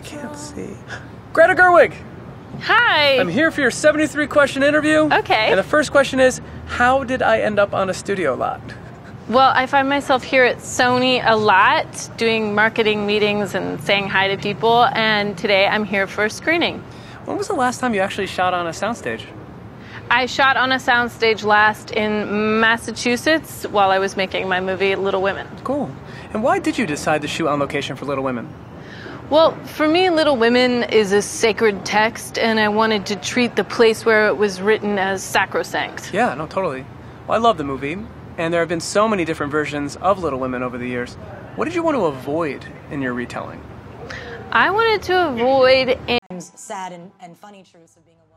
can't see. Greta Gerwig! Hi! I'm here for your 73-question interview. Okay. And the first question is, how did I end up on a studio lot? Well, I find myself here at Sony a lot, doing marketing meetings and saying hi to people, and today I'm here for a screening. When was the last time you actually shot on a soundstage? I shot on a soundstage last in Massachusetts while I was making my movie Little Women. Cool. And why did you decide to shoot on location for Little Women? Well, for me, Little Women is a sacred text, and I wanted to treat the place where it was written as sacrosanct. Yeah, no, totally. Well, I love the movie, and there have been so many different versions of Little Women over the years. What did you want to avoid in your retelling? I wanted to avoid sad and funny truths of being a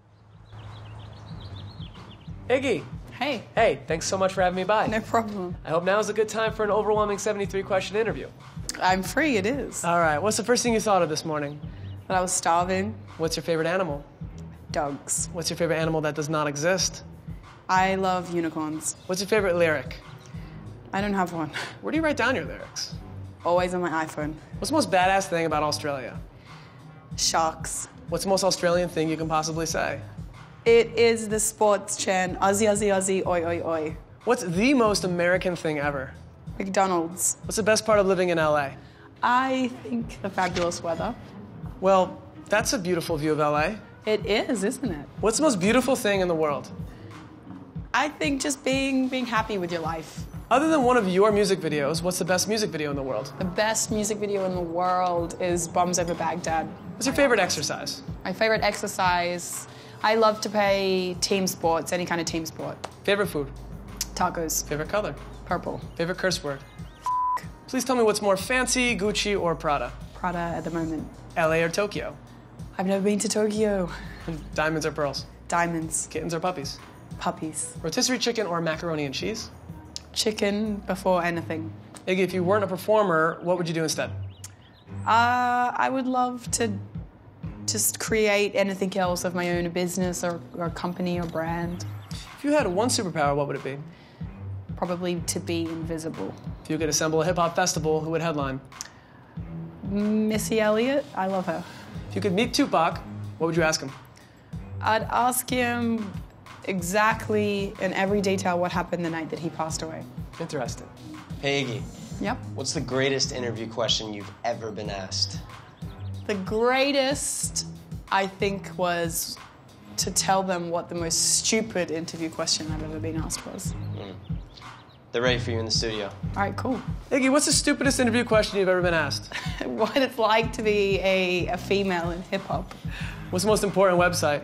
woman. Iggy. Hey. Hey, thanks so much for having me by. No problem. I hope now is a good time for an overwhelming 73-question interview. I'm free, it is. All right, what's the first thing you thought of this morning? But I was starving. What's your favorite animal? Dogs. What's your favorite animal that does not exist? I love unicorns. What's your favorite lyric? I don't have one. Where do you write down your lyrics? Always on my iPhone. What's the most badass thing about Australia? Sharks. What's the most Australian thing you can possibly say? It is the sports chant, Aussie, Aussie, Aussie, oi, oi, oi. What's the most American thing ever? McDonald's. What's the best part of living in LA? I think the fabulous weather. Well, that's a beautiful view of LA. It is, isn't it? What's the most beautiful thing in the world? I think just being happy with your life. Other than one of your music videos, what's the best music video in the world? The best music video in the world is Bombs Over Baghdad. What's your favorite exercise? My favorite exercise, I love to play team sports, any kind of team sport. Favorite food? Tacos. Favorite color? Purple. Favorite curse word? Please tell me what's more fancy, Gucci or Prada? Prada at the moment. LA or Tokyo? I've never been to Tokyo. Diamonds or pearls? Diamonds. Kittens or puppies? Puppies. Rotisserie chicken or macaroni and cheese? Chicken before anything. Iggy, if you weren't a performer, what would you do instead? I would love to just create anything else of my own, a business or a company or brand. If you had one superpower, what would it be? Probably to be invisible. If you could assemble a hip-hop festival, who would headline? Missy Elliott, I love her. If you could meet Tupac, what would you ask him? I'd ask him exactly in every detail what happened the night that he passed away. Interesting. Hey, Iggy. Yep. What's the greatest interview question you've ever been asked? The greatest, I think, was to tell them what the most stupid interview question I've ever been asked was. They're ready for you in the studio. All right, cool. Iggy, what's the stupidest interview question you've ever been asked? What it's like to be a female in hip-hop. What's the most important website?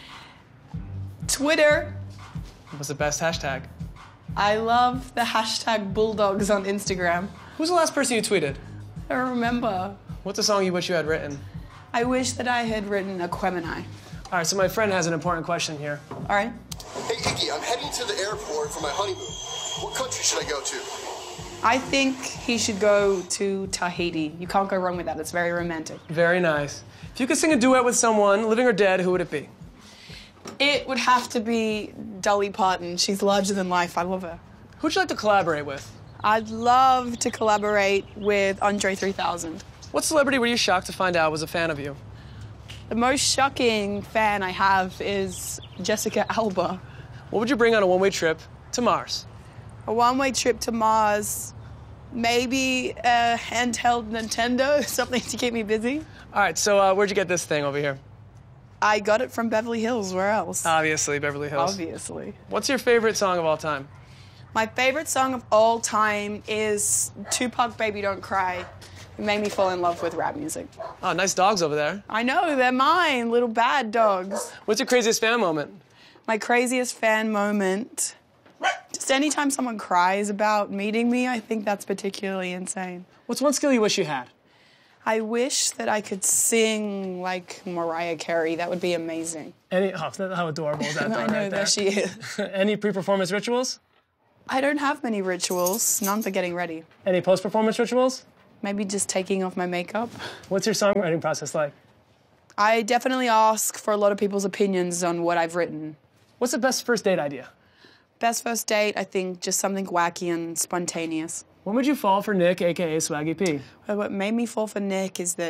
Twitter. What's the best hashtag? I love the hashtag bulldogs on Instagram. Who's the last person you tweeted? I remember. What's a song you wish you had written? I wish that I had written Aquemini. All right, so my friend has an important question here. All right. Hey, Iggy, I'm heading to the airport for my honeymoon. What country should I go to? I think he should go to Tahiti. You can't go wrong with that. It's very romantic. Very nice. If you could sing a duet with someone, living or dead, who would it be? It would have to be Dolly Parton. She's larger than life. I love her. Who'd you like to collaborate with? I'd love to collaborate with Andre 3000. What celebrity were you shocked to find out was a fan of you? The most shocking fan I have is Jessica Alba. What would you bring on a one-way trip to Mars? A one-way trip to Mars, maybe a handheld Nintendo, something to keep me busy. All right, so where'd you get this thing over here? I got it from Beverly Hills. Where else? Obviously, Beverly Hills. Obviously. What's your favorite song of all time? My favorite song of all time is Tupac, Baby Don't Cry. It made me fall in love with rap music. Oh, nice dogs over there. I know, they're mine, little bad dogs. What's your craziest fan moment? My craziest fan moment, just anytime someone cries about meeting me, I think that's particularly insane. What's one skill you wish you had? I wish that I could sing like Mariah Carey. That would be amazing. How adorable is that I dog know, right there she is. Any pre-performance rituals? I don't have many rituals, none for getting ready. Any post-performance rituals? Maybe just taking off my makeup. What's your songwriting process like? I definitely ask for a lot of people's opinions on what I've written. What's the best first date idea? Best first date, I think just something wacky and spontaneous. When would you fall for Nick, a.k.a. Swaggy P? What made me fall for Nick is that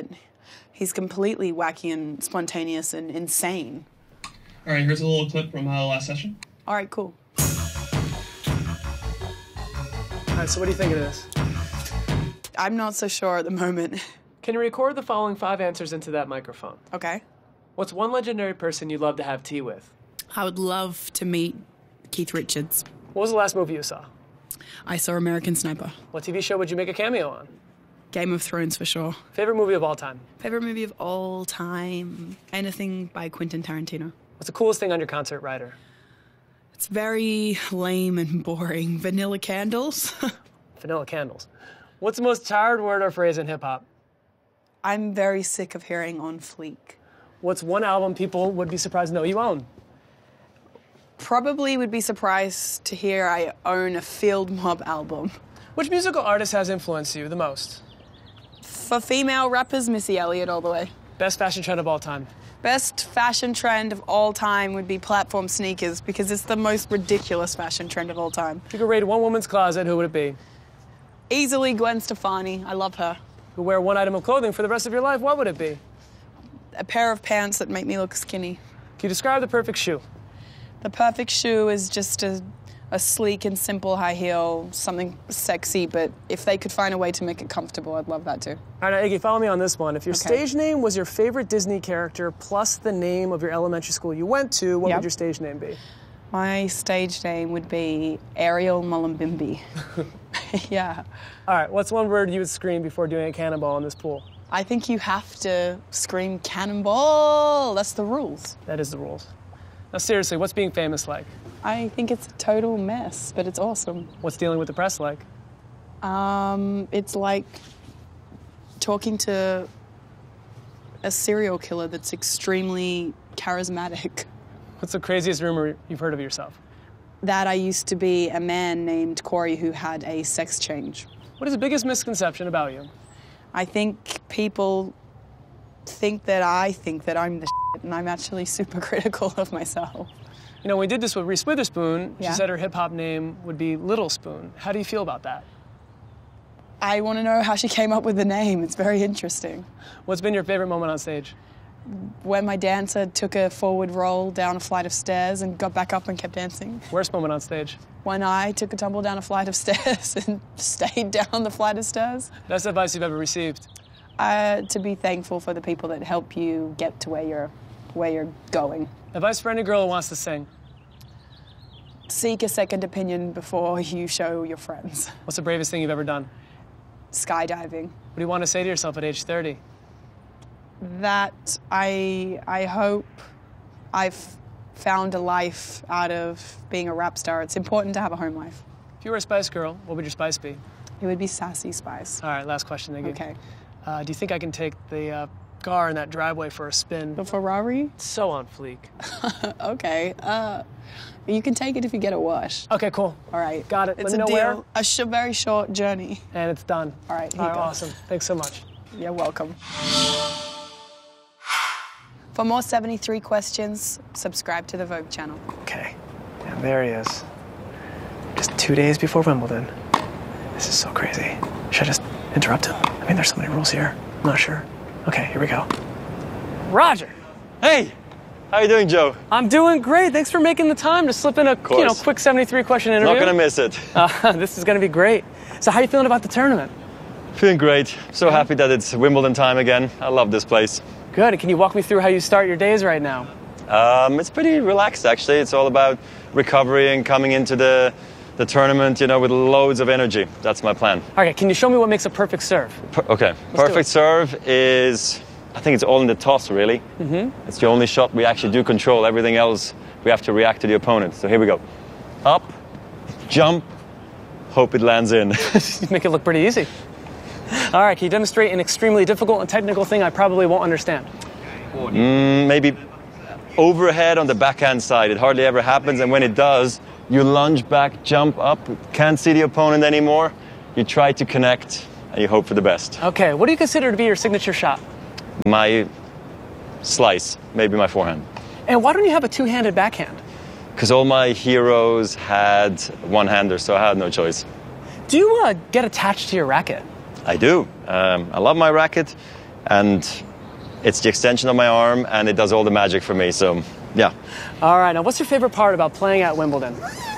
He's completely wacky and spontaneous and insane. All right, here's a little clip from last session. All right, cool. All right, so what do you think of this? I'm not so sure at the moment. Can you record the following 5 answers into that microphone? Okay. What's one legendary person you'd love to have tea with? I would love to meet Keith Richards. What was the last movie you saw? I saw American Sniper. What TV show would you make a cameo on? Game of Thrones for sure. Favorite movie of all time? Favorite movie of all time? Anything by Quentin Tarantino. What's the coolest thing on your concert rider? It's very lame and boring. Vanilla candles. Vanilla candles. What's the most tired word or phrase in hip-hop? I'm very sick of hearing On Fleek. What's one album people would be surprised to know you own? Probably would be surprised to hear I own a Field Mob album. Which musical artist has influenced you the most? For female rappers, Missy Elliott all the way. Best fashion trend of all time? Best fashion trend of all time would be platform sneakers because it's the most ridiculous fashion trend of all time. If you could raid one woman's closet, who would it be? Easily Gwen Stefani. I love her. If you could wear one item of clothing for the rest of your life, what would it be? A pair of pants that make me look skinny. Can you describe the perfect shoe? The perfect shoe is just a sleek and simple high heel, something sexy, but if they could find a way to make it comfortable, I'd love that too. All right, now, Iggy, follow me on this one. If your Okay. stage name was your favorite Disney character plus the name of your elementary school you went to, what Yep. would your stage name be? My stage name would be Ariel Mullumbimby. Yeah. All right, what's one word you would scream before doing a cannonball in this pool? I think you have to scream cannonball. That's the rules. That is the rules. Now, seriously, what's being famous like? I think it's a total mess, but it's awesome. What's dealing with the press like? It's like talking to a serial killer that's extremely charismatic. What's the craziest rumor you've heard of yourself? That I used to be a man named Corey who had a sex change. What is the biggest misconception about you? I think people think that I'm the shit, and I'm actually super critical of myself. You know, when we did this with Reese Witherspoon, Yeah. she said her hip-hop name would be Little Spoon. How do you feel about that? I want to know how she came up with the name. It's very interesting. What's been your favorite moment on stage? When my dancer took a forward roll down a flight of stairs and got back up and kept dancing. Worst moment on stage? When I took a tumble down a flight of stairs and stayed down the flight of stairs. Best advice you've ever received? To be thankful for the people that help you get to where you're going. Advice for any girl who wants to sing? Seek a second opinion before you show your friends. What's the bravest thing you've ever done? Skydiving. What do you want to say to yourself at age 30? That I hope I've found a life out of being a rap star. It's important to have a home life. If you were a Spice Girl, what would your spice be? It would be Sassy Spice. All right, last question, Iggy. Okay. Do you think I can take the car in that driveway for a spin? The Ferrari? So on fleek. Okay. You can take it if you get a wash. Okay, cool. All right. Got it. It's Let me a know deal. where. A very short journey. And it's done. All right, here All you right, go. awesome. Thanks so much. You're welcome. For more 73 questions, subscribe to the Vogue channel. Okay. And there he is. Just 2 days before Wimbledon. This is so crazy. Should I just interrupt him? I mean, there's so many rules here. I'm not sure. Okay, here we go. Roger! Hey! How you doing, Joe? I'm doing great. Thanks for making the time to slip in a quick 73-question interview. Not gonna miss it. This is gonna be great. So how are you feeling about the tournament? Feeling great. So happy that it's Wimbledon time again. I love this place. Good. Can you walk me through how you start your days right now? It's pretty relaxed, actually. It's all about recovery and coming into the tournament, with loads of energy. That's my plan. Okay, can you show me what makes a perfect serve? Okay. Perfect serve is, I think it's all in the toss, really. Mm-hmm. It's the only shot we actually do control. Everything else, we have to react to the opponent. So here we go. Up, jump, hope it lands in. You make it look pretty easy. All right, can you demonstrate an extremely difficult and technical thing I probably won't understand? Maybe overhead on the backhand side. It hardly ever happens, and when it does, you lunge back, jump up, can't see the opponent anymore. You try to connect, and you hope for the best. Okay, what do you consider to be your signature shot? My slice, maybe my forehand. And why don't you have a two-handed backhand? Because all my heroes had one-hander, so I had no choice. Do you get attached to your racket? I do. I love my racket, and It's the extension of my arm, and it does all the magic for me. So, yeah. All right, now what's your favorite part about playing at Wimbledon?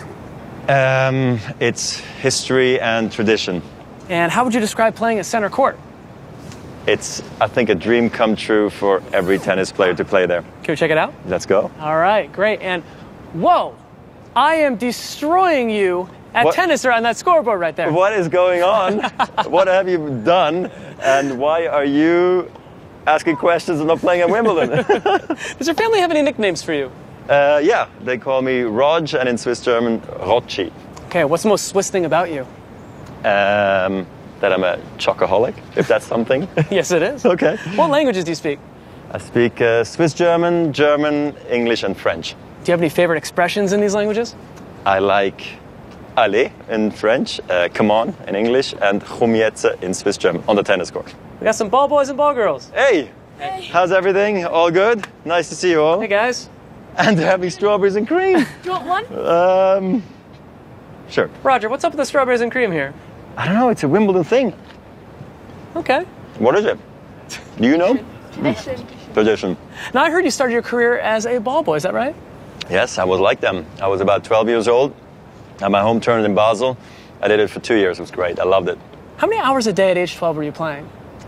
It's history and tradition. And how would you describe playing at center court? It's, I think, a dream come true for every tennis player to play there. Can we check it out? Let's go. All right, great. And whoa, I am destroying you at What? tennis or on that scoreboard right there. What is going on? What have you done? And why are you asking questions and not playing at Wimbledon? Does your family have any nicknames for you? Yeah, they call me Rog, and in Swiss German, Rocci. Okay, what's the most Swiss thing about you? That I'm a chocoholic, if that's something. Yes, it is. Okay. What languages do you speak? I speak Swiss German, German, English, and French. Do you have any favorite expressions in these languages? I like allez in French, come on in English, and komm jetzt in Swiss German on the tennis court. We got some ball boys and ball girls. Hey! How's everything? All good? Nice to see you all. Hey, guys. And they're having strawberries and cream. You want one? Sure. Roger, what's up with the strawberries and cream here? I don't know, it's a Wimbledon thing. Okay. What is it? Do you know? Tradition. Now, I heard you started your career as a ball boy, is that right? Yes, I was like them. I was about 12 years old. At my home tournament in Basel. I did it for 2 years. It was great. I loved it. How many hours a day at age 12 were you playing?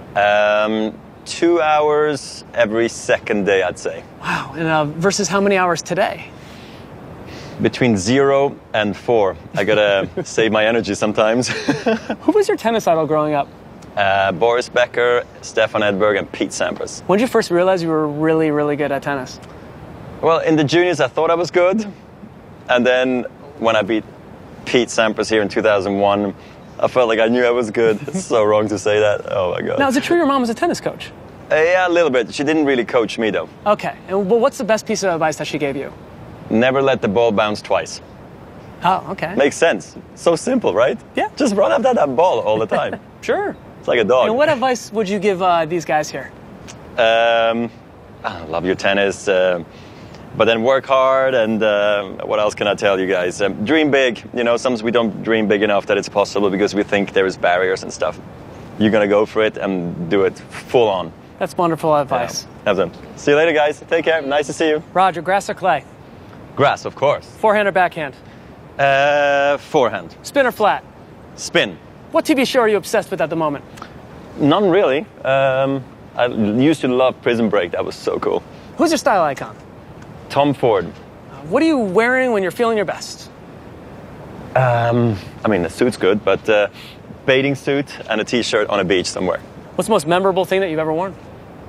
2 hours every second day, I'd say. Wow. And versus how many hours today? Between 0 and 4. I gotta save my energy sometimes. Who was your tennis idol growing up? Boris Becker, Stefan Edberg, and Pete Sampras. When did you first realize you were really, really good at tennis? Well, in the juniors, I thought I was good. And then when I beat Pete Sampras here in 2001, I felt like I knew I was good. It's so wrong to say that. Oh, my God. Now, is it true your mom was a tennis coach? Yeah, a little bit. She didn't really coach me, though. Okay. And well, what's the best piece of advice that she gave you? Never let the ball bounce twice. Oh, okay. Makes sense. So simple, right? Yeah. Just run after that ball all the time. Sure. It's like a dog. And what advice would you give these guys here? I love your tennis, but then work hard, and what else can I tell you guys? Dream big. You know, sometimes we don't dream big enough that it's possible because we think there's barriers and stuff. You're going to go for it and do it full on. That's wonderful advice. Yeah. Have fun. See you later, guys. Take care. Nice to see you. Roger, grass or clay? Grass, of course. Forehand or backhand? Forehand. Spin or flat? Spin. What TV show are you obsessed with at the moment? None really. I used to love Prison Break. That was so cool. Who's your style icon? Tom Ford. What are you wearing when you're feeling your best? I mean, the suit's good, but bathing suit and a t-shirt on a beach somewhere. What's the most memorable thing that you've ever worn?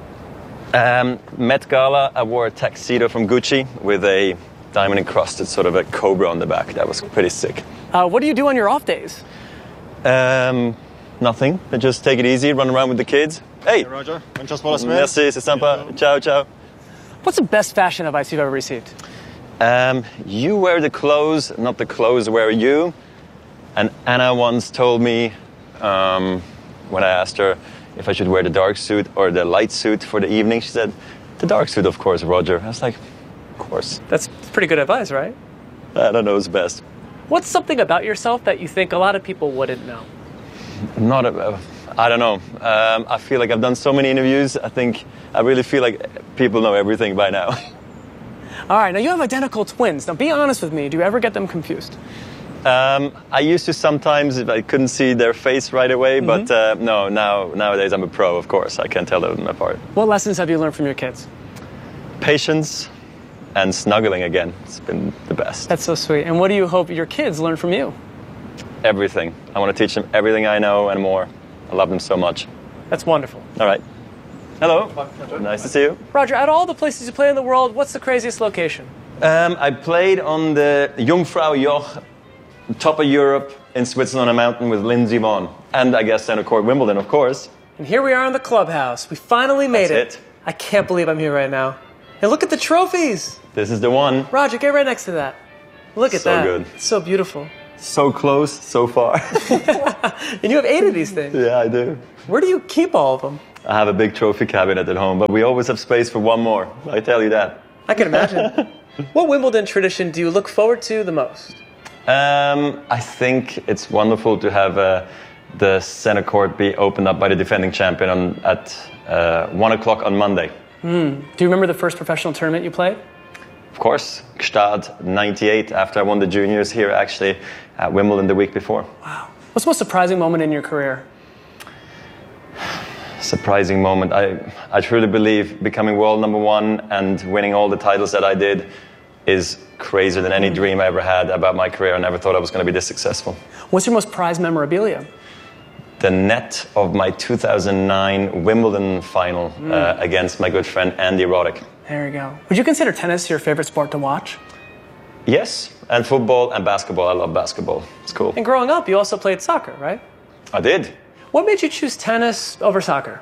Met Gala, I wore a tuxedo from Gucci with a diamond encrusted sort of a cobra on the back. That was pretty sick. What do you do on your off days? Nothing. I just take it easy, run around with the kids. Hey! Roger. Muchas bolas, man. Merci, c'est sympa. Ciao, ciao. What's the best fashion advice you've ever received? You wear the clothes, not the clothes wear you. And Anna once told me, when I asked her if I should wear the dark suit or the light suit for the evening, she said, the dark suit, of course, Roger. I was like, of course. That's pretty good advice, right? I don't know what's best. What's something about yourself that you think a lot of people wouldn't know? I don't know. I feel like I've done so many interviews. I really feel like people know everything by now. All right, now you have identical twins. Now be honest with me, do you ever get them confused? I used to sometimes if I couldn't see their face right away, but no, nowadays I'm a pro, of course. I can't tell them apart. What lessons have you learned from your kids? Patience and snuggling again. It's been the best. That's so sweet. And what do you hope your kids learn from you? Everything. I want to teach them everything I know and more. I love them so much. That's wonderful. All right. Hello. Nice to see you. Roger, out of all the places you play in the world, what's the craziest location? I played on the Jungfrau Joch, top of Europe, in Switzerland on a mountain with Lindsey Vonn. And I guess center court Wimbledon, of course. And here we are in the clubhouse. We finally made That's it. I can't believe I'm here right now. And look at the trophies. This is the one. Roger, get right next to that. Look at that. So good. It's so beautiful. So close, so far. And you have 8 of these things. Yeah, I do. Where do you keep all of them? I have a big trophy cabinet at home, but we always have space for one more. I tell you that. I can imagine. What Wimbledon tradition do you look forward to the most? I think it's wonderful to have the center court be opened up by the defending champion at 1 o'clock on Monday. Do you remember the first professional tournament you played? Of course, Gstaad 98, after I won the juniors here actually at Wimbledon the week before. Wow. What's the most surprising moment in your career? Surprising moment. I truly believe becoming world number one and winning all the titles that I did is crazier than any dream I ever had about my career. I never thought I was going to be this successful. What's your most prized memorabilia? The net of my 2009 Wimbledon final against my good friend Andy Roddick. There you go. Would you consider tennis your favorite sport to watch? Yes, and football and basketball. I love basketball. It's cool. And growing up, you also played soccer, right? I did. What made you choose tennis over soccer?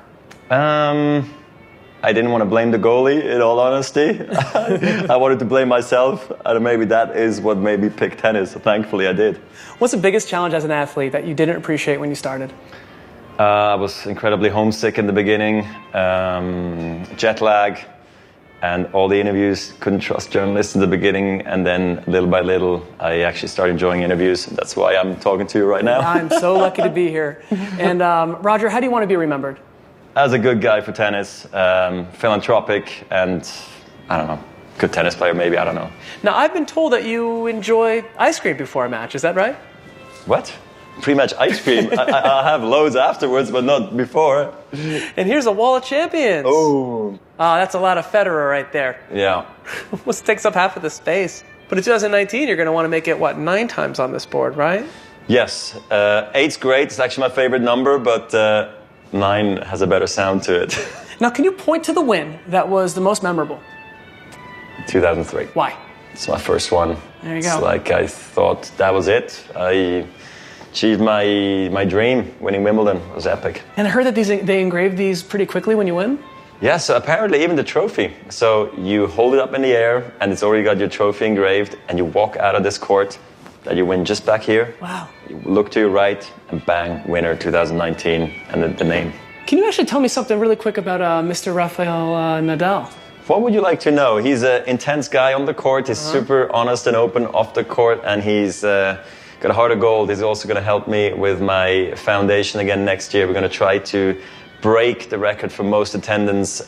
I didn't want to blame the goalie, in all honesty. I wanted to blame myself, and maybe that is what made me pick tennis. Thankfully, I did. What's the biggest challenge as an athlete that you didn't appreciate when you started? I was incredibly homesick in the beginning, jet lag, and all the interviews. Couldn't trust journalists in the beginning, and then little by little, I actually started enjoying interviews. That's why I'm talking to you right now. I'm so lucky to be here. And Roger, how do you want to be remembered? As a good guy for tennis, philanthropic, and I don't know, good tennis player maybe, I don't know. Now, I've been told that you enjoy ice cream before a match. Is that right? What? Pre-match ice cream? I'll have loads afterwards, but not before. And here's a wall of champions. Oh. That's a lot of Federer right there. Yeah. Almost takes up half of the space. But in 2019, you're going to want to make it, 9 times on this board, right? Yes. 8's great. It's actually my favorite number, but 9 has a better sound to it. Now, can you point to the win that was the most memorable? 2003. Why? It's my first one. There you go. It's like I thought that was it. I achieved my dream. Winning Wimbledon was epic. And I heard that they engrave these pretty quickly when you win? Yeah, so apparently even the trophy. So you hold it up in the air and it's already got your trophy engraved and you walk out of this court that you win just back here. Wow. You look to your right and bang, winner 2019 and the name. Can you actually tell me something really quick about Mr. Rafael Nadal? What would you like to know? He's an intense guy on the court. He's super honest and open off the court, and he's got a heart of gold. He's also going to help me with my foundation again next year. We're going to try to break the record for most attendance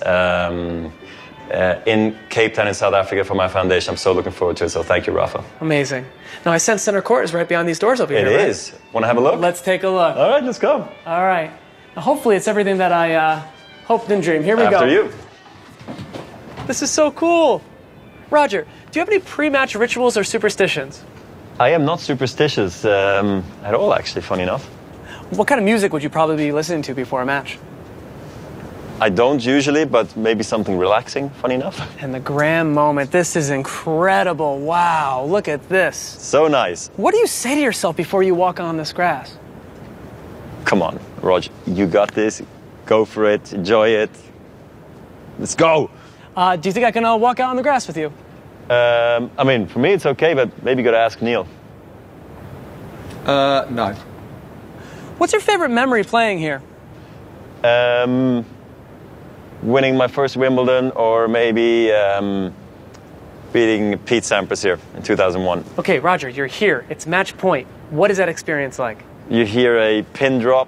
in Cape Town in South Africa for my foundation. I'm so looking forward to it, so thank you, Rafa. Amazing. Now, I sense center court is right behind these doors over here, It right? is. Want to have a look? Let's take a look. All right, let's go. All right. Now, hopefully it's everything that I hoped and dreamed. Here we go. After you. This is so cool. Roger, do you have any pre-match rituals or superstitions? I am not superstitious at all, actually, funny enough. What kind of music would you probably be listening to before a match? I don't usually, but maybe something relaxing, funny enough. And the Graham moment. This is incredible. Wow, look at this. So nice. What do you say to yourself before you walk on this grass? Come on, Roger, you got this. Go for it, enjoy it. Let's go. Do you think I can walk out on the grass with you? I mean, for me it's okay, but maybe you gotta ask Neil. No. What's your favorite memory playing here? Winning my first Wimbledon, or maybe beating Pete Sampras here in 2001. Okay, Roger, you're here. It's match point. What is that experience like? You hear a pin drop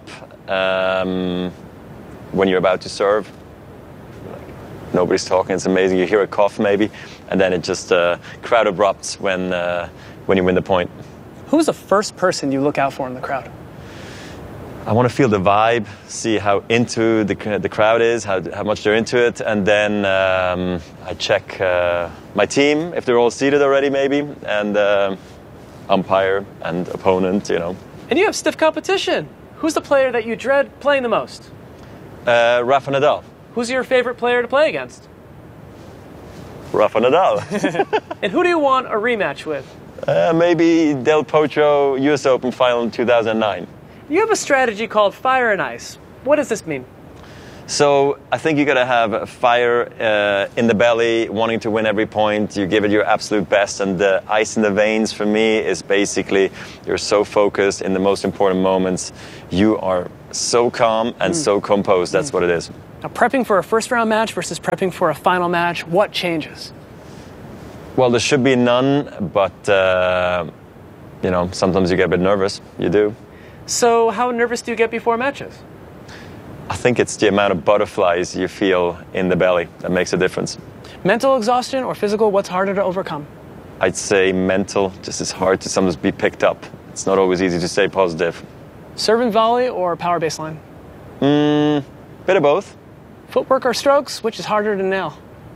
when you're about to serve. Nobody's talking, it's amazing. You hear a cough maybe, and then it just crowd erupts when you win the point. Who's the first person you look out for in the crowd? I want to feel the vibe, see how into the crowd is, how much they're into it, and then I check my team, if they're all seated already maybe, and umpire and opponent, you know. And you have stiff competition. Who's the player that you dread playing the most? Rafa Nadal. Who's your favorite player to play against? Rafa Nadal. And who do you want a rematch with? Maybe Del Potro US Open final in 2009. You have a strategy called Fire and Ice. What does this mean? So I think you got to have a fire in the belly, wanting to win every point. You give it your absolute best, and the ice in the veins for me is basically you're so focused in the most important moments. You are so calm and so composed. That's what it is. Now, prepping for a first round match versus prepping for a final match, what changes? Well, there should be none, but you know, sometimes you get a bit nervous. You do. So how nervous do you get before matches? I think it's the amount of butterflies you feel in the belly that makes a difference. Mental exhaustion or physical, what's harder to overcome? I'd say mental, just as hard to sometimes be picked up. It's not always easy to stay positive. Serve and volley or power baseline? Bit of both. Footwork or strokes, which is harder to nail?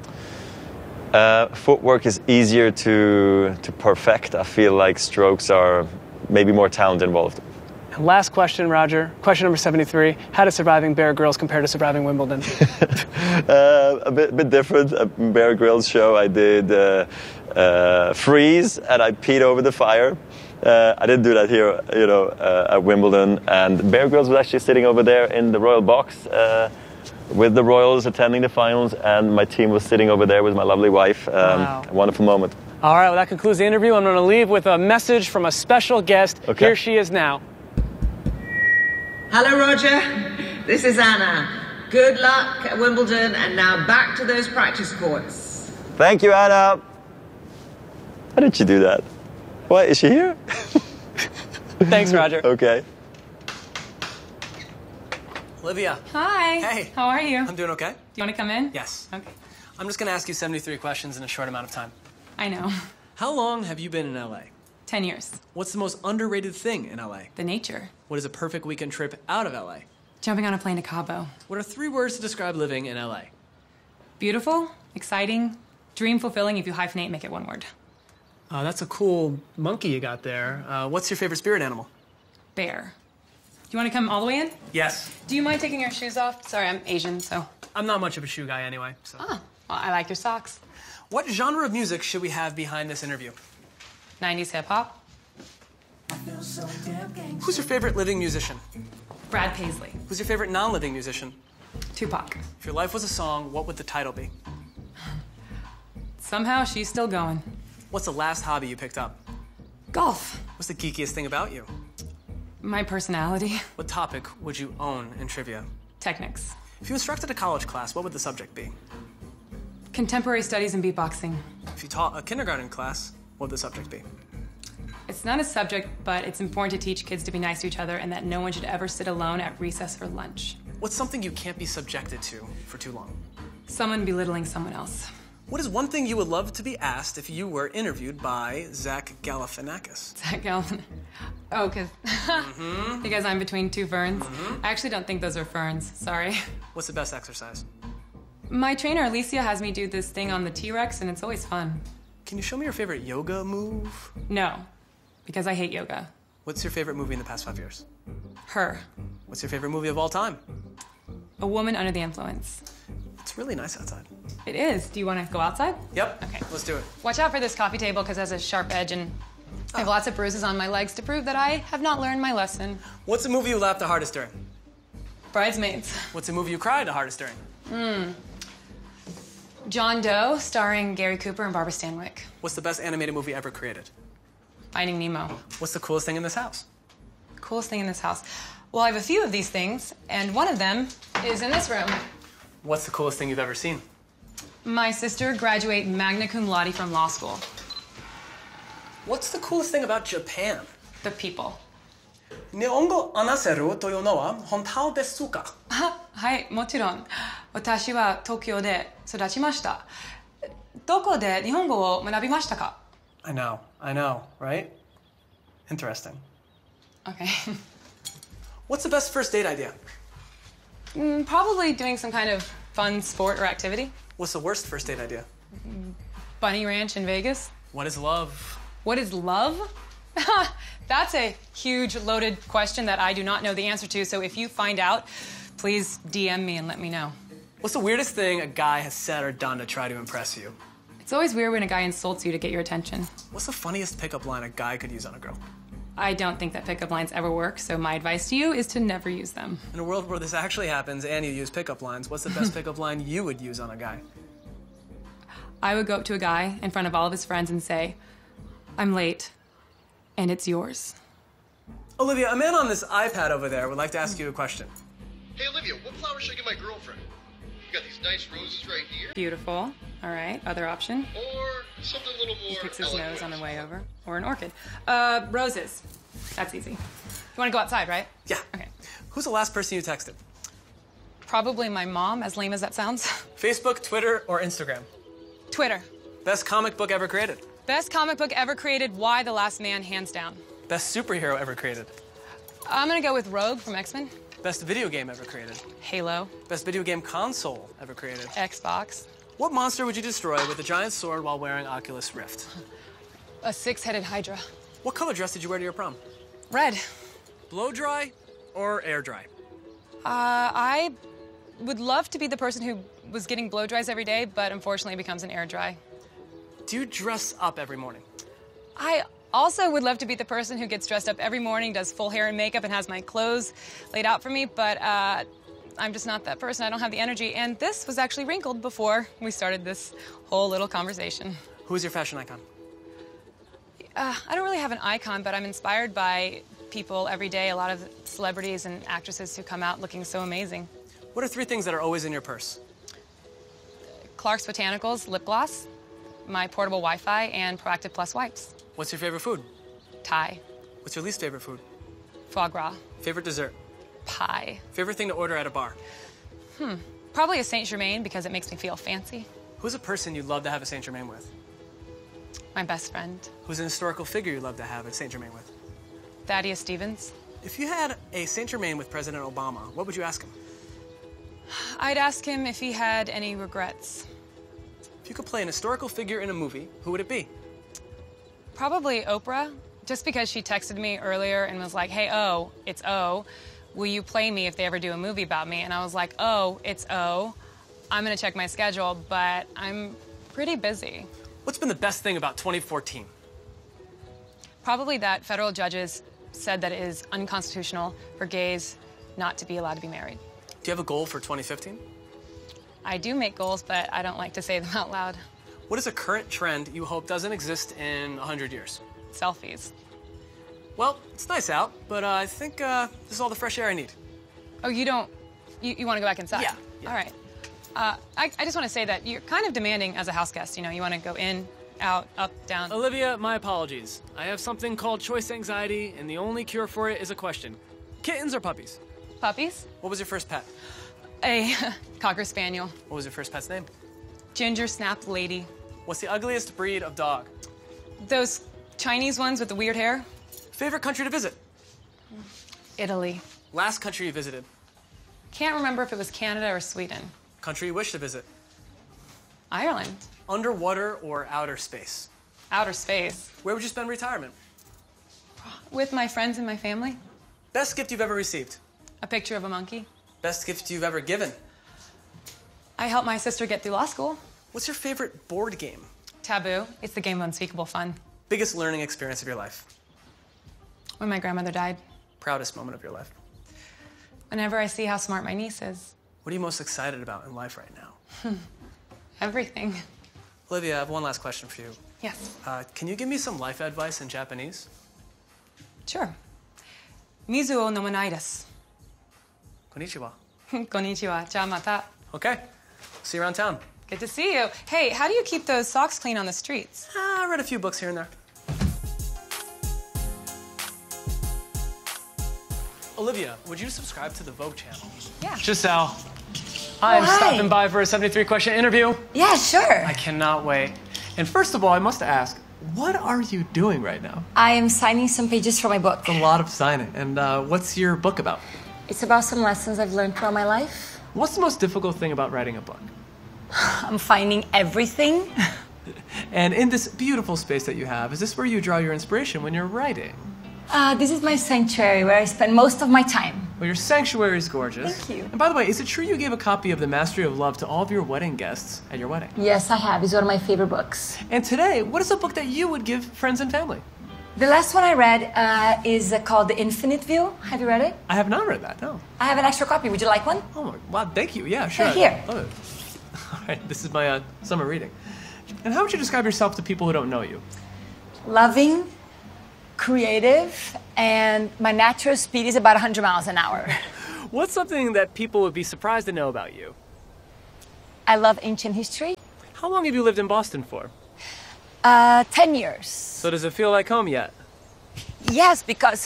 Footwork is easier to perfect. I feel like strokes are maybe more talent involved. And last question, Roger. Question number 73. How does surviving Bear Grylls compare to surviving Wimbledon? A bit different. At Bear Grylls show, I did freeze and I peed over the fire. I didn't do that here, at Wimbledon. And Bear Grylls was actually sitting over there in the royal box with the royals attending the finals, and my team was sitting over there with my lovely wife. Wow. A wonderful moment. All right, well, that concludes the interview. I'm going to leave with a message from a special guest. Okay. Here she is now. Hello, Roger. This is Anna. Good luck at Wimbledon, and now back to those practice courts. Thank you, Anna. How did you do that? What, is she here? Thanks, Roger. Okay. Olivia. Hi. Hey. How are you? I'm doing okay. Do you want to come in? Yes. Okay. I'm just going to ask you 73 questions in a short amount of time. I know. How long have you been in LA? 10 years. What's the most underrated thing in LA? The nature. What is a perfect weekend trip out of LA? Jumping on a plane to Cabo. What are 3 words to describe living in LA? Beautiful, exciting, dream fulfilling. If you hyphenate, make it 1 word. That's a cool monkey you got there. What's your favorite spirit animal? Bear. Do you want to come all the way in? Yes. Do you mind taking your shoes off? Sorry, I'm Asian, so. I'm not much of a shoe guy anyway, so. Oh, well, I like your socks. What genre of music should we have behind this interview? 90s hip hop. Who's your favorite living musician? Brad Paisley. Who's your favorite non-living musician? Tupac. If your life was a song, what would the title be? Somehow she's still going. What's the last hobby you picked up? Golf. What's the geekiest thing about you? My personality. What topic would you own in trivia? Technics. If you instructed a college class, what would the subject be? Contemporary studies and beatboxing. If you taught a kindergarten class, what would the subject be? It's not a subject, but it's important to teach kids to be nice to each other and that no one should ever sit alone at recess or lunch. What's something you can't be subjected to for too long? Someone belittling someone else. What is one thing you would love to be asked if you were interviewed by Zach Galifianakis? Zach Galifianakis. Oh, because I'm between 2 ferns. I actually don't think those are ferns. Sorry. What's the best exercise? My trainer, Alicia, has me do this thing on the T-Rex, and it's always fun. Can you show me your favorite yoga move? No, because I hate yoga. What's your favorite movie in the past 5 years? Her. What's your favorite movie of all time? A Woman Under the Influence. It's really nice outside. It is. Do you want to go outside? Yep. Okay. Let's do it. Watch out for this coffee table because it has a sharp edge and I have lots of bruises on my legs to prove that I have not learned my lesson. What's a movie you laughed the hardest during? Bridesmaids. What's a movie you cried the hardest during? John Doe, starring Gary Cooper and Barbara Stanwyck. What's the best animated movie ever created? Finding Nemo. What's the coolest thing in this house? Coolest thing in this house. Well, I have a few of these things, and one of them is in this room. What's the coolest thing you've ever seen? My sister graduated magna cum laude from law school. What's the coolest thing about Japan? The people. Nihongo anaseru toyo no wa hontou desu ka? はい、もちろん。私は東京で育ちました。どこで日本語を学びましたか? I know, right? Interesting. Okay. What's the best first date idea? Probably doing some kind of fun sport or activity. What's the worst first date idea? Bunny Ranch in Vegas. What is love? What is love? That's a huge, loaded question that I do not know the answer to, so if you find out, please DM me and let me know. What's the weirdest thing a guy has said or done to try to impress you? It's always weird when a guy insults you to get your attention. What's the funniest pickup line a guy could use on a girl? I don't think that pickup lines ever work, so my advice to you is to never use them. In a world where this actually happens and you use pickup lines, what's the best pickup line you would use on a guy? I would go up to a guy in front of all of his friends and say, I'm late, and it's yours. Olivia, a man on this iPad over there would like to ask you a question. Hey, Olivia, what flower should I give my girlfriend? You got these nice roses right here. Beautiful. All right, other option? Or something a little more He picks his elegant. nose on the way over. Or an orchid. Roses. That's easy. want to go outside, right? Yeah. Okay. Who's the last person you texted? Probably my mom, as lame as that sounds. Facebook, Twitter, or Instagram? Twitter. Best comic book ever created? Best comic book ever created, Y: The Last Man, hands down. Best superhero ever created? I'm gonna go with Rogue from X-Men. Best video game ever created? Halo. Best video game console ever created? Xbox. What monster would you destroy with a giant sword while wearing Oculus Rift? A 6-headed Hydra. What color dress did you wear to your prom? Red. Blow dry or air dry? I would love to be the person who was getting blow dries every day, but unfortunately becomes an air dry. Do you dress up every morning? I also would love to be the person who gets dressed up every morning, does full hair and makeup, and has my clothes laid out for me, but I'm just not that person. I don't have the energy, and this was actually wrinkled before we started this whole little conversation. Who is your fashion icon? I don't really have an icon, but I'm inspired by people every day, a lot of celebrities and actresses who come out looking so amazing. What are 3 things that are always in your purse? Clark's Botanicals lip gloss, my portable Wi-Fi, and Proactive Plus wipes. What's your favorite food? Thai. What's your least favorite food? Foie gras. Favorite dessert? Pie. Favorite thing to order at a bar? Probably a Saint Germain because it makes me feel fancy. Who's a person you'd love to have a Saint Germain with? My best friend. Who's an historical figure you'd love to have a Saint Germain with? Thaddeus Stevens. If you had a Saint Germain with President Obama, what would you ask him? I'd ask him if he had any regrets. If you could play an historical figure in a movie, who would it be? Probably Oprah, just because she texted me earlier and was like, hey, O, it's O. Will you play me if they ever do a movie about me? And I was like, oh, it's O. I'm gonna check my schedule, but I'm pretty busy. What's been the best thing about 2014? Probably that federal judges said that it is unconstitutional for gays not to be allowed to be married. Do you have a goal for 2015? I do make goals, but I don't like to say them out loud. What is a current trend you hope doesn't exist in 100 years? Selfies. Well, it's nice out, but I think this is all the fresh air I need. Oh, you don't... You want to go back inside? Yeah. All right. I just want to say that you're kind of demanding as a house guest. You know, you want to go in, out, up, down. Olivia, my apologies. I have something called choice anxiety, and the only cure for it is a question. Kittens or puppies? Puppies? What was your first pet? A Cocker Spaniel. What was your first pet's name? Ginger Snap Lady. What's the ugliest breed of dog? Those Chinese ones with the weird hair? Favorite country to visit? Italy. Last country you visited? Can't remember if it was Canada or Sweden. Country you wish to visit? Ireland. Underwater or outer space? Outer space. Where would you spend retirement? With my friends and my family. Best gift you've ever received? A picture of a monkey. Best gift you've ever given? I helped my sister get through law school. What's your favorite board game? Taboo. It's the game of unspeakable fun. Biggest learning experience of your life? When my grandmother died. Proudest moment of your life? Whenever I see how smart my niece is. What are you most excited about in life right now? Everything. Olivia, I have one last question for you. Yes. Can you give me some life advice in Japanese? Sure. Mizu o nomanai desu. Konnichiwa. Konnichiwa. Ja mata. Okay. See you around town. Good to see you. Hey, how do you keep those socks clean on the streets? I read a few books here and there. Olivia, would you subscribe to the Vogue channel? Yeah. Giselle. I'm stopping by for a 73-question interview. Yeah, sure. I cannot wait. And first of all, I must ask, what are you doing right now? I am signing some pages for my book. A lot of signing. And what's your book about? It's about some lessons I've learned throughout my life. What's the most difficult thing about writing a book? I'm finding everything. And in this beautiful space that you have, is this where you draw your inspiration when you're writing? This is my sanctuary where I spend most of my time. Well, your sanctuary is gorgeous. Thank you. And by the way, is it true you gave a copy of The Mastery of Love to all of your wedding guests at your wedding? Yes, I have. It's one of my favorite books. And today, what is a book that you would give friends and family? The last one I read is called The Infinite View. Have you read it? I have not read that, no. I have an extra copy. Would you like one? Oh, my, wow, thank you. Yeah, sure. Right here. Love it. All right, this is my summer reading. And how would you describe yourself to people who don't know you? Loving, creative, and my natural speed is about 100 miles an hour. What's something that people would be surprised to know about you? I love ancient history. How long have you lived in Boston for? 10 years. So does it feel like home yet? Yes, because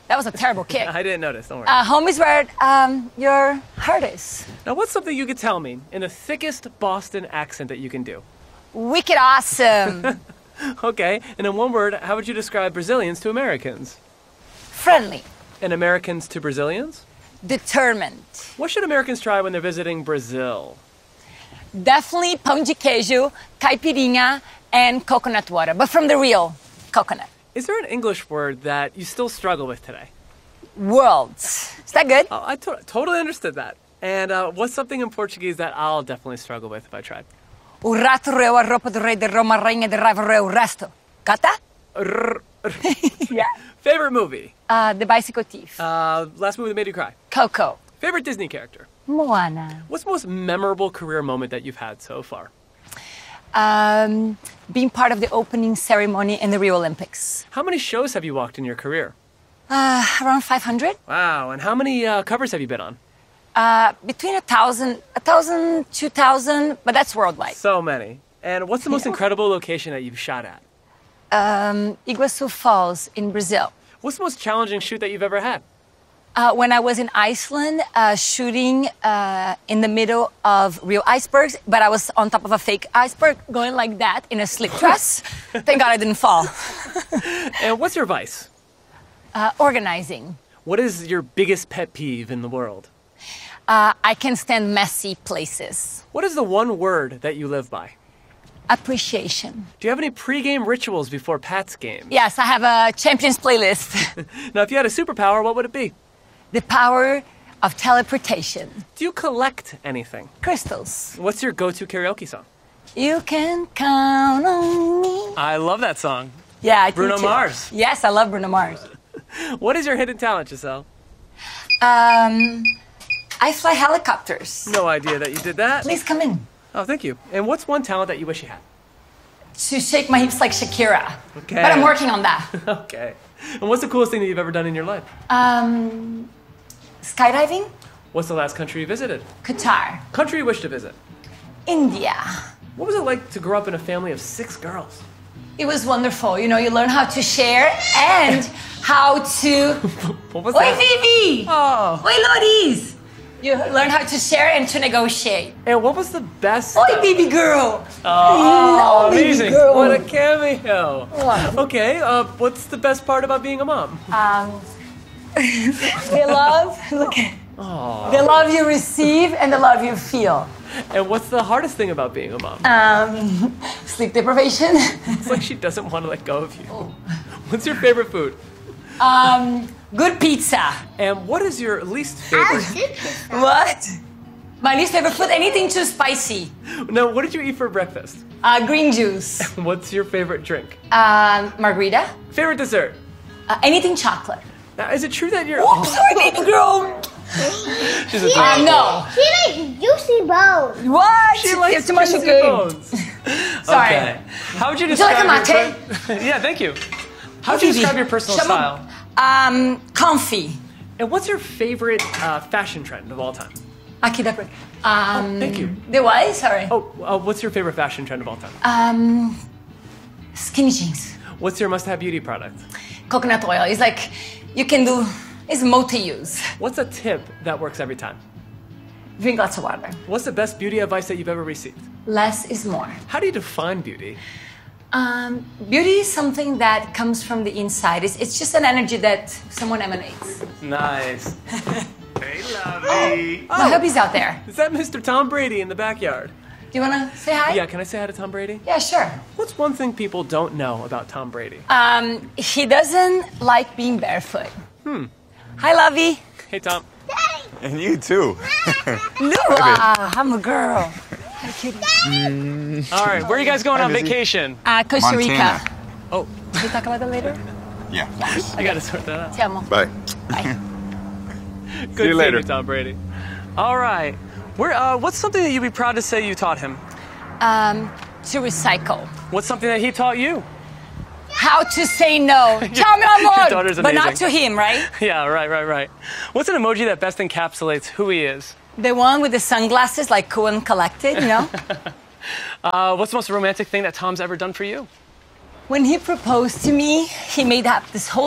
That was a terrible kick. I didn't notice, don't worry. Home is where your heart is. Now, what's something you could tell me in the thickest Boston accent that you can do? Wicked awesome. Okay, and in one word, how would you describe Brazilians to Americans? Friendly. And Americans to Brazilians? Determined. What should Americans try when they're visiting Brazil? Definitely pão de queijo, caipirinha, and coconut water, but from the real coconut. Is there an English word that you still struggle with today? Worlds. Is that good? Oh, I totally understood that. And what's something in Portuguese that I'll definitely struggle with if I tried? O rato reu a roupa do rei de Roma, rainha de raiva reu o resto. Got that? Yeah. Favorite movie? The Bicycle Thief. Last movie that made you cry? Coco. Favorite Disney character? Moana. What's the most memorable career moment that you've had so far? Being part of the opening ceremony in the Rio Olympics. How many shows have you walked in your career? Around 500. Wow, and how many covers have you been on? Between 1,000, 2,000, but that's worldwide. So many. And what's the most incredible location that you've shot at? Iguazu Falls in Brazil. What's the most challenging shoot that you've ever had? When I was in Iceland, shooting in the middle of real icebergs, but I was on top of a fake iceberg, going like that in a slip dress. Thank God I didn't fall. And what's your vice? Organizing. What is your biggest pet peeve in the world? I can stand messy places. What is the one word that you live by? Appreciation. Do you have any pre-game rituals before Pat's game? Yes, I have a Champions playlist. Now, if you had a superpower, what would it be? The power of teleportation. Do you collect anything? Crystals. What's your go-to karaoke song? You can count on me. I love that song. Yeah, I do Bruno too. Mars. Yes, I love Bruno Mars. What is your hidden talent, Giselle? I fly helicopters. No idea that you did that. Please come in. Oh, thank you. And what's one talent that you wish you had? To shake my hips like Shakira. Okay. But I'm working on that. Okay. And what's the coolest thing that you've ever done in your life? Skydiving? What's the last country you visited? Qatar. Country you wish to visit? India. What was it like to grow up in a family of 6 girls? It was wonderful. You know, you learn how to share and how to... What was Oi, that? Vivi! Oh. Oi, Loris! You learn how to share and to negotiate. And what was the best... Oi, baby girl! Oh, baby amazing. girl. What a cameo. Okay, what's the best part about being a mom? The love, look at the love you receive and the love you feel. And what's the hardest thing about being a mom? Sleep deprivation. It's like she doesn't want to let go of you. What's your favorite food? Good pizza. And what is your least favorite? What? My least favorite food, anything too spicy. No, what did you eat for breakfast? Green juice. What's your favorite drink? Margarita. Favorite dessert? Anything chocolate. Now, is it true that you're... Oh, sorry, baby girl. She's a no. She likes juicy bones. What? She likes too much juicy good. bones. Sorry. Okay. How would you Would you like describe a mate? Yeah, thank you. How would you describe your personal style? Comfy. And what's your favorite fashion trend of all time? Aqui dá pra... Thank you. The what? Sorry. Oh, what's your favorite fashion trend of all time? Skinny jeans. What's your must-have beauty product? Coconut oil. It's like you can do. It's multi-use. What's a tip that works every time? Drink lots of water. What's the best beauty advice that you've ever received? Less is more. How do you define beauty? Beauty is something that comes from the inside. It's just an energy that someone emanates. Nice. Hey, lovey. My hubby's out there. Is that Mr. Tom Brady in the backyard? Do you want to say hi? Yeah, can I say hi to Tom Brady? Yeah, sure. What's one thing people don't know about Tom Brady? He doesn't like being barefoot. Hi, lovey. Hey, Tom. And you too. Lua, I'm a girl. Hi, kitty. All right, where are you guys going on vacation? Costa Rica. Montana. Oh. Can we talk about that later? Yeah. I gotta sort that out. Te amo. Bye. Bye. Good See you later, Tom Brady. All right. What's something that you'd be proud to say you taught him? To recycle. What's something that he taught you? How to say no. Ciao, mi amor. Your daughter's But not amazing. to him, right? Yeah, right. What's an emoji that best encapsulates who he is? The one with the sunglasses, like cool and collected, you know? What's the most romantic thing that Tom's ever done for you? When he proposed to me, he made up this whole